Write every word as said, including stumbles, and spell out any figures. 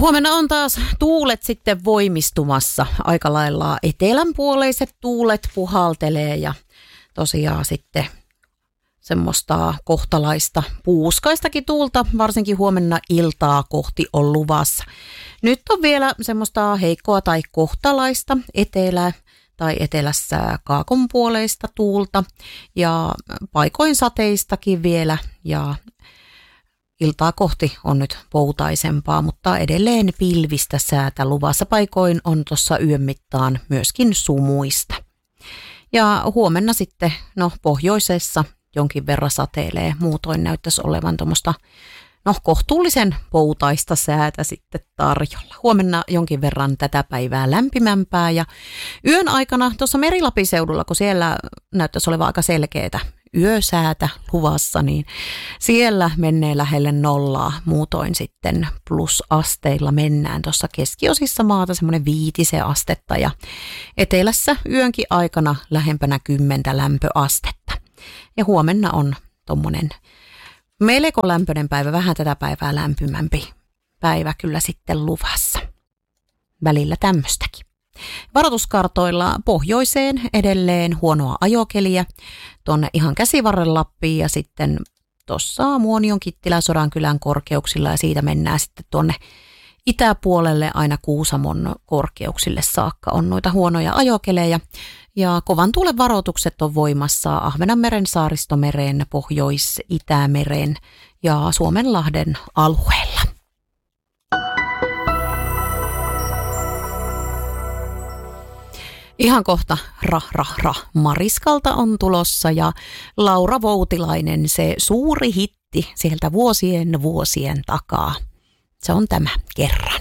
Huomenna on taas tuulet sitten voimistumassa. Aika lailla etelänpuoleiset tuulet puhaltelee ja tosiaan sitten semmoista kohtalaista puuskaistakin tuulta, varsinkin huomenna iltaa kohti on luvassa. Nyt on vielä semmoista heikkoa tai kohtalaista etelä- tai etelässä kaakonpuoleista tuulta ja paikoin sateistakin vielä ja iltaa kohti on nyt poutaisempaa, mutta edelleen pilvistä säätä luvassa. Paikoin on tuossa yön mittaan myöskin sumuista. Ja huomenna sitten, no pohjoisessa jonkin verran sateilee. Muutoin näyttäisi olevan tuommoista, no kohtuullisen poutaista säätä sitten tarjolla. Huomenna jonkin verran tätä päivää lämpimämpää ja yön aikana tuossa Meri-Lapin seudulla, kun siellä näyttäisi olevan aika selkeätä yösäätä luvassa, niin siellä menee lähelle nollaa. Muutoin sitten plusasteilla mennään tuossa keskiosissa maata semmoinen viitisen astetta ja etelässä yönkin aikana lähempänä kymmentä lämpöastetta. Ja huomenna on tommonen melko lämpöinen päivä, vähän tätä päivää lämpimämpi päivä kyllä sitten luvassa. Välillä tämmöstäkin. Varoituskartoilla pohjoiseen edelleen huonoa ajokeliä, tuonne ihan Käsivarren Lappiin ja sitten tuossa Muonion Kittilän Sodankylän korkeuksilla ja siitä mennään sitten tuonne itäpuolelle aina Kuusamon korkeuksille saakka on noita huonoja ajokeleja. Ja kovan tuulen varoitukset on voimassa Ahvenanmeren, Saaristomeren, Pohjois-Itämeren ja Suomenlahden alueella. Ihan kohta rah, rah, rah. Mariskalta on tulossa ja Laura Voutilainen, se suuri hitti sieltä vuosien vuosien takaa. Se on tämä kerran.